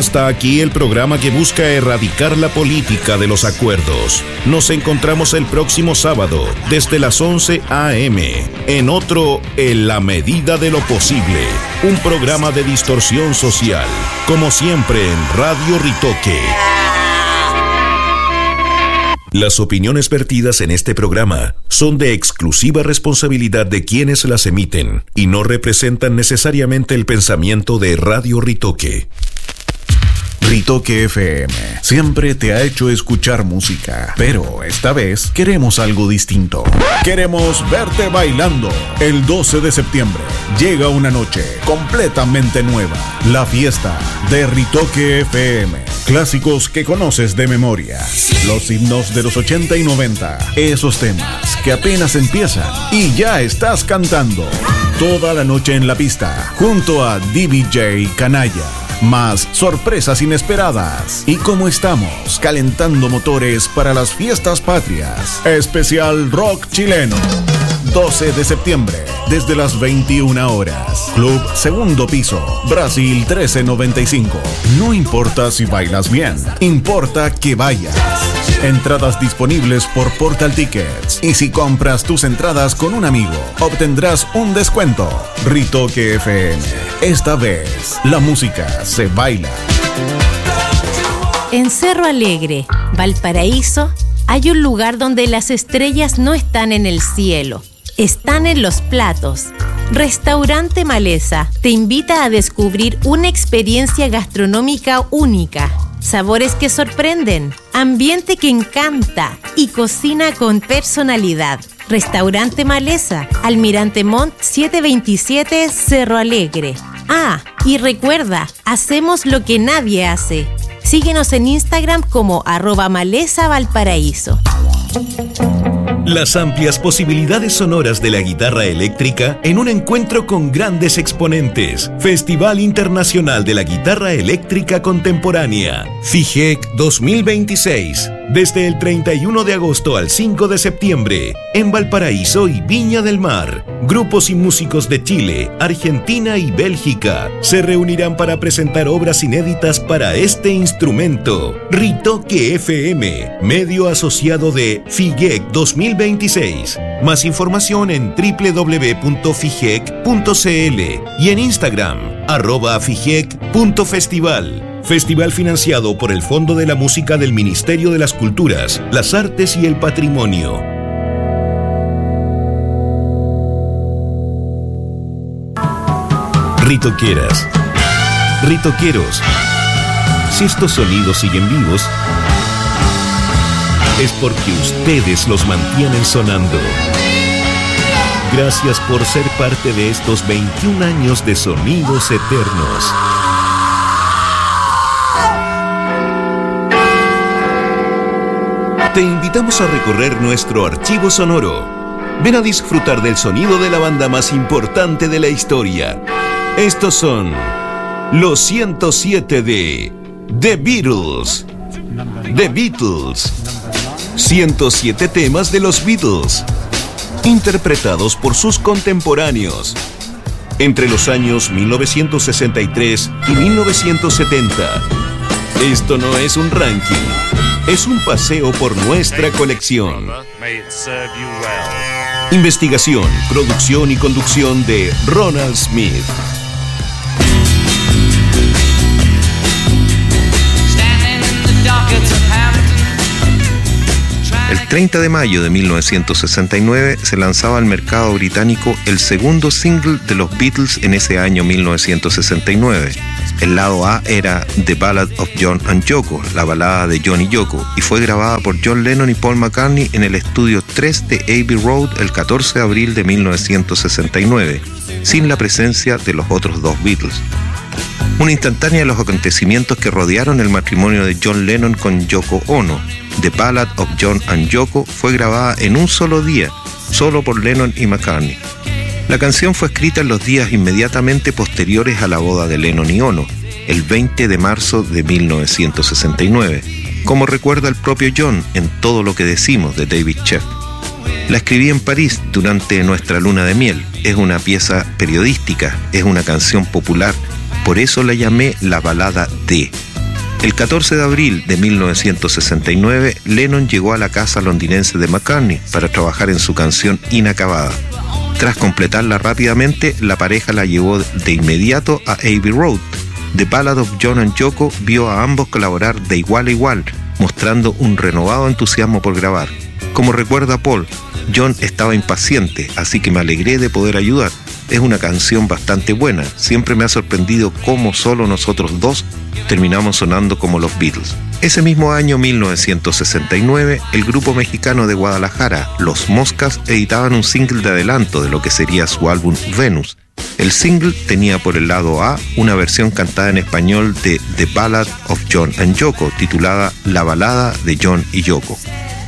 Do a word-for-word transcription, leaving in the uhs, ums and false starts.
Hasta aquí el programa que busca erradicar la política de los acuerdos. Nos encontramos el próximo sábado desde las once a eme en otro En la medida de lo posible, un programa de distorsión social, como siempre en Radio Ritoque. Las opiniones vertidas en este programa son de exclusiva responsabilidad de quienes las emiten y no representan necesariamente el pensamiento de Radio Ritoque. Ritoque F M siempre te ha hecho escuchar música, pero esta vez queremos algo distinto. Queremos verte bailando. El doce de septiembre llega una noche completamente nueva, la fiesta de Ritoque F M. Clásicos que conoces de memoria, los himnos de los ochenta y noventa, esos temas que apenas empiezan y ya estás cantando. Toda la noche en la pista, junto a D J Canalla. Más sorpresas inesperadas. Y como estamos calentando motores para las fiestas patrias, especial rock chileno. doce de septiembre, desde las veintiuna horas. Club Segundo Piso, Brasil trece noventa y cinco. No importa si bailas bien, importa que vayas. Entradas disponibles por Portal Tickets. Y si compras tus entradas con un amigo, obtendrás un descuento. Ritoque F M. Esta vez, la música se baila. En Cerro Alegre, Valparaíso, hay un lugar donde las estrellas no están en el cielo, están en los platos. Restaurante Maleza te invita a descubrir una experiencia gastronómica única. Sabores que sorprenden, ambiente que encanta y cocina con personalidad. Restaurante Maleza, Almirante Montt setecientos veintisiete, Cerro Alegre. Ah, y recuerda, hacemos lo que nadie hace. Síguenos en Instagram como arroba Maleza Valparaíso. Las amplias posibilidades sonoras de la guitarra eléctrica en un encuentro con grandes exponentes. Festival Internacional de la Guitarra Eléctrica Contemporánea. FIGEC dos mil veintiséis. Desde el treinta y uno de agosto al cinco de septiembre, en Valparaíso y Viña del Mar. Grupos y músicos de Chile, Argentina y Bélgica se reunirán para presentar obras inéditas para este instrumento. Ritoque F M, medio asociado de FIGEC dos mil veintiséis. Más información en doble u doble u doble u punto figec punto c l y en Instagram, arroba figec punto festival. Festival financiado por el Fondo de la Música del Ministerio de las Culturas, las Artes y el Patrimonio. Ritoqueras, ritoqueros, si estos sonidos siguen vivos, es porque ustedes los mantienen sonando. Gracias por ser parte de estos veintiún años de sonidos eternos. Te invitamos a recorrer nuestro archivo sonoro. Ven a disfrutar del sonido de la banda más importante de la historia. Estos son los ciento siete de The Beatles. The Beatles. ciento siete temas de los Beatles, interpretados por sus contemporáneos entre los años mil novecientos sesenta y tres y mil novecientos setenta. Esto no es un ranking, es un paseo por nuestra colección. Investigación, producción y conducción de Ronald Smith. El treinta de mayo de mil novecientos sesenta y nueve se lanzaba al mercado británico el segundo single de los Beatles en ese año mil novecientos sesenta y nueve. El lado A era The Ballad of John and Yoko, la balada de John y Yoko, y fue grabada por John Lennon y Paul McCartney en el estudio tres de Abbey Road el catorce de abril de mil novecientos sesenta y nueve, sin la presencia de los otros dos Beatles. Una instantánea de los acontecimientos que rodearon el matrimonio de John Lennon con Yoko Ono. The Ballad of John and Yoko fue grabada en un solo día, solo por Lennon y McCartney. La canción fue escrita en los días inmediatamente posteriores a la boda de Lennon y Ono, el veinte de marzo de mil novecientos sesenta y nueve, como recuerda el propio John en Todo lo que decimos de David Sheff. La escribí en París durante nuestra luna de miel. Es una pieza periodística, es una canción popular, por eso la llamé la balada de. El catorce de abril de mil novecientos sesenta y nueve, Lennon llegó a la casa londinense de McCartney para trabajar en su canción Inacabada. Tras completarla rápidamente, la pareja la llevó de inmediato a Abbey Road. The Ballad of John and Yoko vio a ambos colaborar de igual a igual, mostrando un renovado entusiasmo por grabar. Como recuerda Paul, John estaba impaciente, así que me alegré de poder ayudar. Es una canción bastante buena, siempre me ha sorprendido cómo solo nosotros dos terminamos sonando como los Beatles. Ese mismo año, mil novecientos sesenta y nueve, el grupo mexicano de Guadalajara, Los Moscas, editaban un single de adelanto de lo que sería su álbum Venus. El single tenía por el lado A una versión cantada en español de The Ballad of John and Yoko, titulada La balada de John y Yoko.